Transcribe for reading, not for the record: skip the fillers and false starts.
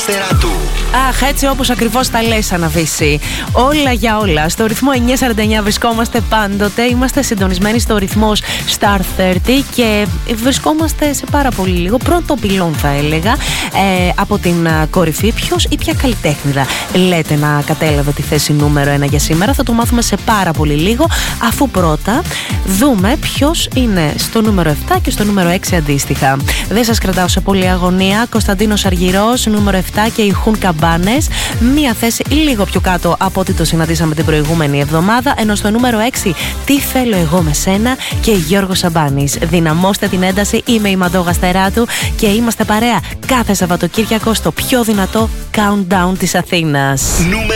Αστεράτου. Αχ, έτσι όπως ακριβώς τα λες, Αναβίση. Όλα για όλα. Στο ρυθμό 949 βρισκόμαστε πάντοτε. Είμαστε συντονισμένοι στο ρυθμός Star 30 και βρισκόμαστε σε πάρα πολύ λίγο. Πρώτο πυλόν, θα έλεγα, από την κορυφή. Ποιος ή ποια καλλιτέχνηδα λέτε να κατέλαβε τη θέση νούμερο 1 για σήμερα? Θα το μάθουμε σε πάρα πολύ λίγο. Αφού πρώτα δούμε ποιος είναι στο νούμερο 7 και στο νούμερο 6 αντίστοιχα. Δεν σας κρατάω σε πολλή αγωνία. Κωνσταντίνος Αργυρός, νούμερο 7 και οι Χουν Καμπάνες. Μία θέση λίγο πιο κάτω από ό,τι το συναντήσαμε την προηγούμενη εβδομάδα. Ενώ στο νούμερο 6, Τι θέλω εγώ με σένα και Γιώργος Σαμπάνης. Δυναμώστε την ένταση. Είμαι η Μαντώ Γαστεράτου και είμαστε παρέα κάθε Σαββατοκύριακο στο πιο δυνατό countdown της Αθήνας.